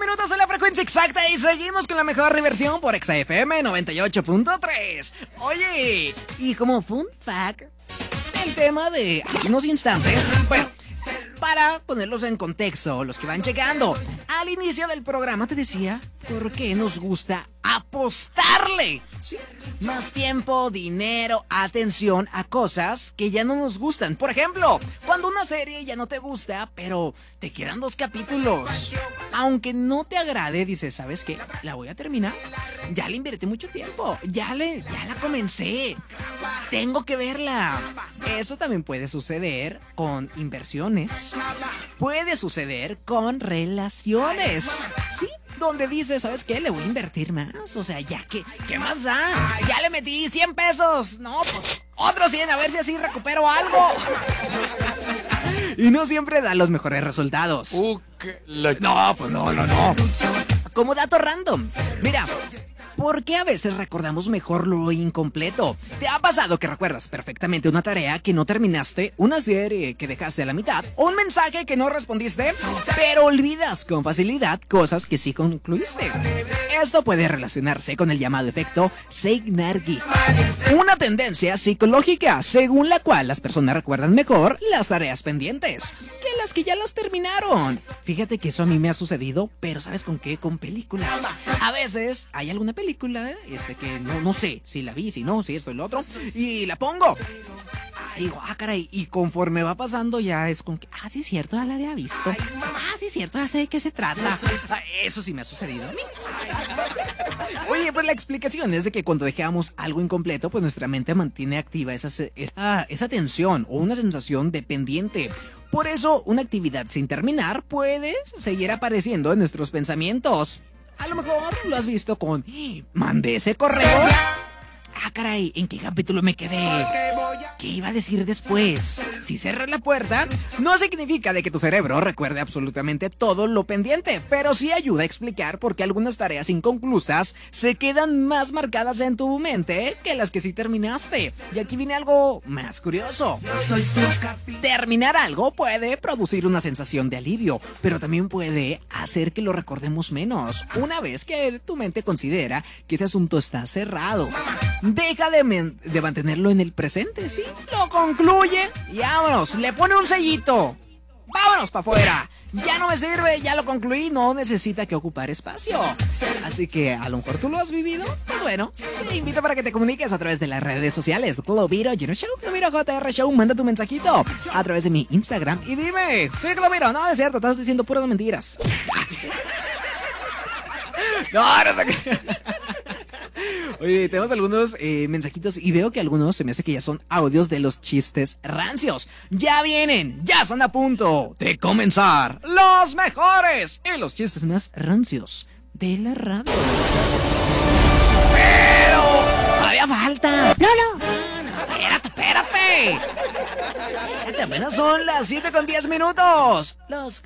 minutos en la frecuencia exacta y seguimos con la mejor diversión por XFM 98.3. Oye, y como fun fact, el tema de hace unos instantes, bueno, para ponerlos en contexto, los que van llegando, al inicio del programa te decía por qué nos gusta apostarle, ¿sí? Más tiempo, dinero, atención a cosas que ya no nos gustan. Por ejemplo, cuando una serie ya no te gusta, pero te quedan 2 capítulos. Aunque no te agrade, dices, ¿sabes qué? La voy a terminar. Ya le invertí mucho tiempo. Ya la comencé. Tengo que verla. Eso también puede suceder con inversiones. Puede suceder con relaciones. ¿Sí? Donde dices, ¿sabes qué? Le voy a invertir más. O sea, ya que, ¿qué más da? Ya le metí 100 pesos. No, pues otros 100, a ver si así recupero algo. Y no siempre da los mejores resultados. No, pues no. Como dato random, mira, ¿por qué a veces recordamos mejor lo incompleto? ¿Te ha pasado que recuerdas perfectamente una tarea que no terminaste, una serie que dejaste a la mitad, o un mensaje que no respondiste, pero olvidas con facilidad cosas que sí concluiste? Esto puede relacionarse con el llamado efecto Zeigarnik, una tendencia psicológica según la cual las personas recuerdan mejor las tareas pendientes que las que ya las terminaron. Fíjate que eso a mí me ha sucedido, pero ¿sabes con qué? Con películas. A veces hay alguna película que no sé si la vi, si no, si esto y lo otro, y la pongo. Y digo, caray, y conforme va pasando ya es como que, sí es cierto, ya la había visto. Sí es cierto, ya sé de qué se trata. Eso sí me ha sucedido a mí. Oye, pues la explicación es de que cuando dejamos algo incompleto, pues nuestra mente mantiene activa esa tensión o una sensación de pendiente. Por eso, una actividad sin terminar puede seguir apareciendo en nuestros pensamientos. A lo mejor lo has visto con, mandé ese correo. Caray, ¿en qué capítulo me quedé? ¿Qué iba a decir después? Si cerras la puerta, no significa de que tu cerebro recuerde absolutamente todo lo pendiente, pero sí ayuda a explicar por qué algunas tareas inconclusas se quedan más marcadas en tu mente que las que sí terminaste. Y aquí viene algo más curioso. Terminar algo puede producir una sensación de alivio, pero también puede hacer que lo recordemos menos, una vez que tu mente considera que ese asunto está cerrado. Deja de mantenerlo en el presente, ¿sí? Lo concluye y vámonos, le pone un sellito. ¡Vámonos para afuera! Ya no me sirve, ya lo concluí, no necesita que ocupar espacio. Así que a lo mejor tú lo has vivido. Pues bueno, te invito para que te comuniques a través de las redes sociales. Globiro Junior Show, Globiro JR Show. Manda tu mensajito a través de mi Instagram y dime, sí, Globiro, no es cierto, estás diciendo puras mentiras. No sé qué. Oye, tenemos algunos mensajitos y veo que algunos se me hace que ya son audios de los chistes rancios. Ya vienen, ya están a punto de comenzar los mejores y los chistes más rancios de la radio. Pero todavía falta. No. Espérate. Apenas son las 7:10. Los